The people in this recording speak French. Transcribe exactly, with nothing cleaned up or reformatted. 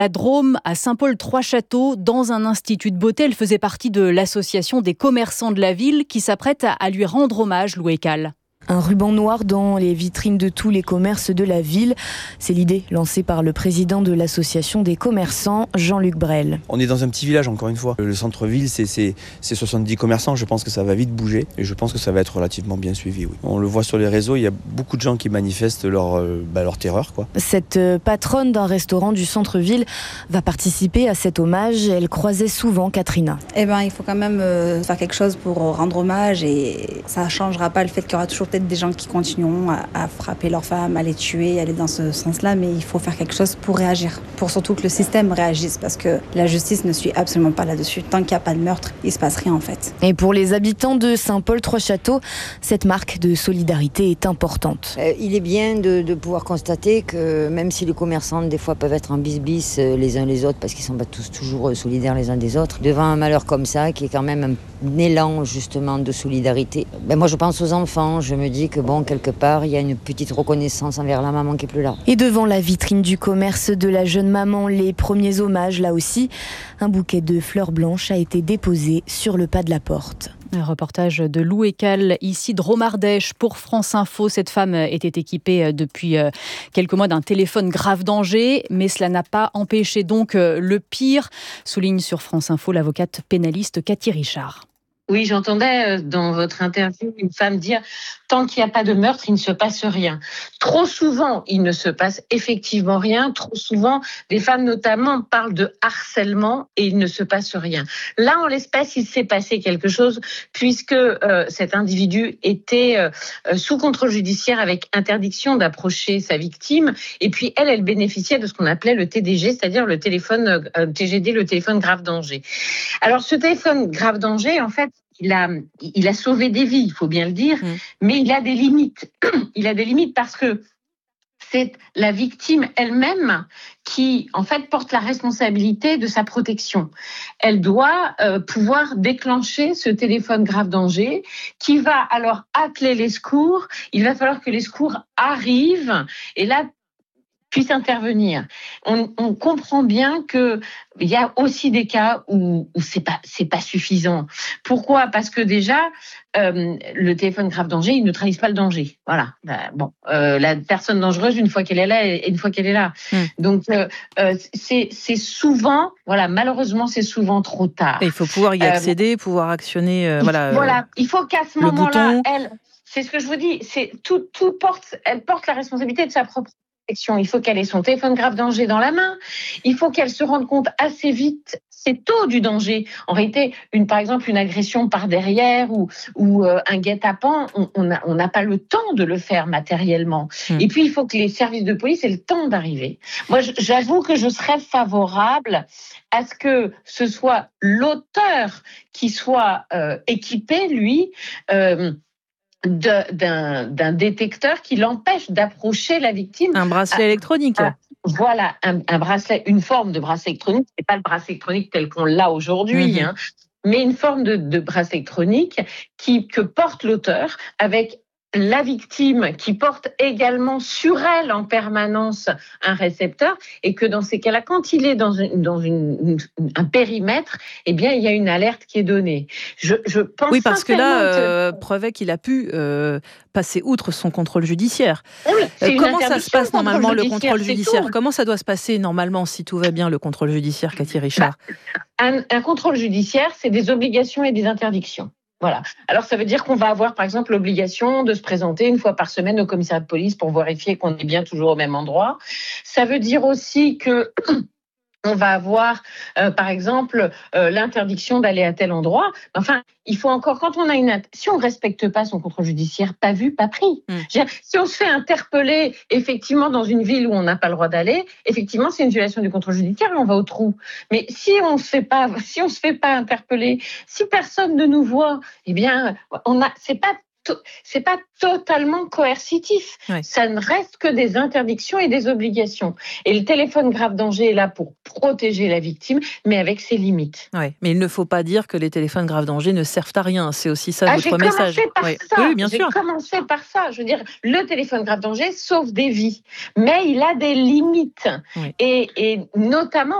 La Drôme, à Saint-Paul-Trois-Châteaux, dans un institut de beauté. Elle faisait partie de l'association des commerçants de la ville qui s'apprête à lui rendre hommage, Lou Eckhall. Un ruban noir dans les vitrines de tous les commerces de la ville. C'est l'idée lancée par le président de l'association des commerçants, Jean-Luc Brel. On est dans un petit village, encore une fois. Le centre-ville, c'est, c'est, c'est soixante-dix commerçants. Je pense que ça va vite bouger et je pense que ça va être relativement bien suivi. Oui. On le voit sur les réseaux, il y a beaucoup de gens qui manifestent leur, euh, bah, leur terreur, quoi. Cette patronne d'un restaurant du centre-ville va participer à cet hommage. Elle croisait souvent Katrina. Eh ben, il faut quand même euh, faire quelque chose pour rendre hommage et ça ne changera pas le fait qu'il y aura toujours peut-être des gens qui continueront à, à frapper leurs femmes, à les tuer, à aller dans ce sens-là, mais il faut faire quelque chose pour réagir, pour surtout que le système réagisse, parce que la justice ne suit absolument pas là-dessus. Tant qu'il n'y a pas de meurtre, il ne se passe rien en fait. Et pour les habitants de Saint-Paul-Trois-Châteaux, cette marque de solidarité est importante. Euh, il est bien de, de pouvoir constater que même si les commerçants des fois peuvent être en bis-bis euh, les uns les autres, parce qu'ils ne sont pas tous toujours solidaires les uns des autres, devant un malheur comme ça, qui est quand même un élan justement de solidarité, ben moi je pense aux enfants, je me dis que bon, quelque part, il y a une petite reconnaissance envers la maman qui est plus là. Et devant la vitrine du commerce de la jeune maman, les premiers hommages, là aussi, un bouquet de fleurs blanches a été déposé sur le pas de la porte. Un reportage de Lou Eckhall, ici Drôme-Ardèche pour France Info. Cette femme était équipée depuis quelques mois d'un téléphone grave danger, mais cela n'a pas empêché donc le pire, souligne sur France Info l'avocate pénaliste Cathy Richard. Oui, j'entendais dans votre interview une femme dire « Tant qu'il n'y a pas de meurtre, il ne se passe rien ». Trop souvent, il ne se passe effectivement rien. Trop souvent, des femmes notamment parlent de harcèlement et il ne se passe rien. Là, en l'espèce, il s'est passé quelque chose puisque euh, cet individu était euh, sous contrôle judiciaire avec interdiction d'approcher sa victime. Et puis, elle, elle bénéficiait de ce qu'on appelait le T D G, c'est-à-dire le téléphone euh, T G D, le téléphone grave danger. Alors, ce téléphone grave danger, en fait, Il a, il a sauvé des vies, il faut bien le dire, mmh. mais il a des limites. Il a des limites parce que c'est la victime elle-même qui, en fait, porte la responsabilité de sa protection. Elle doit euh, pouvoir déclencher ce téléphone grave danger qui va alors appeler les secours. Il va falloir que les secours arrivent et là, puisse intervenir. On, on comprend bien que il y a aussi des cas où, où c'est pas c'est pas suffisant. Pourquoi ? Parce que déjà euh, le téléphone grave danger, il neutralise pas le danger. Voilà. Ben, bon, euh, la personne dangereuse une fois qu'elle est là et une fois qu'elle est là. Mmh. Donc euh, euh, c'est c'est souvent voilà malheureusement c'est souvent trop tard. Et il faut pouvoir y accéder, euh, pouvoir actionner euh, il, voilà. Voilà, euh, il faut qu'à ce moment-là, bouton. elle, c'est ce que je vous dis, c'est tout tout porte elle porte la responsabilité de sa propre. Il faut qu'elle ait son téléphone grave danger dans la main. Il faut qu'elle se rende compte assez vite, c'est tôt du danger. En réalité, une, par exemple, une agression par derrière ou, ou euh, un guet-apens, on n'a on pas le temps de le faire matériellement. Mmh. Et puis, il faut que les services de police aient le temps d'arriver. Moi, j'avoue que je serais favorable à ce que ce soit l'auteur qui soit euh, équipé, lui, euh, De, d'un, d'un détecteur qui l'empêche d'approcher la victime. Un bracelet à, électronique. À, voilà, un, un bracelet, une forme de bracelet électronique. C'est pas le bracelet électronique tel qu'on l'a aujourd'hui, mmh. hein, mais une forme de, de bracelet électronique qui, que porte l'auteur avec la victime qui porte également sur elle en permanence un récepteur et que dans ces cas-là, quand il est dans, une, dans une, une, un périmètre, eh bien, il y a une alerte qui est donnée. Je, je pense oui, parce que là, euh, que... prouvait qu'il a pu euh, passer outre son contrôle judiciaire. Oui, euh, comment ça se passe normalement, le contrôle judiciaire ? Comment ça doit se passer normalement, si tout va bien, le contrôle judiciaire, Cathy Richard ? bah, un, un contrôle judiciaire, c'est des obligations et des interdictions. Voilà. Alors, ça veut dire qu'on va avoir, par exemple, l'obligation de se présenter une fois par semaine au commissariat de police pour vérifier qu'on est bien toujours au même endroit. Ça veut dire aussi que on va avoir, euh, par exemple, euh, l'interdiction d'aller à tel endroit. Enfin, il faut encore, quand on a une... Si on ne respecte pas son contrôle judiciaire, pas vu, pas pris. Mmh. Je veux dire, si on se fait interpeller, effectivement, dans une ville où on n'a pas le droit d'aller, effectivement, c'est une violation du contrôle judiciaire et on va au trou. Mais si on se fait pas, si on se fait pas interpeller, si personne ne nous voit, eh bien, on a, c'est pas to- c'est pas totalement coercitif. Ouais. Ça ne reste que des interdictions et des obligations. Et le téléphone grave danger est là pour protéger la victime, mais avec ses limites. Ouais. Mais il ne faut pas dire que les téléphones grave danger ne servent à rien. C'est aussi ça Ah, votre j'ai message. commencé par Ouais. ça. Oui, bien j'ai sûr. commencé par ça. Je veux dire, le téléphone grave danger sauve des vies, mais il a des limites. Oui. Et, et notamment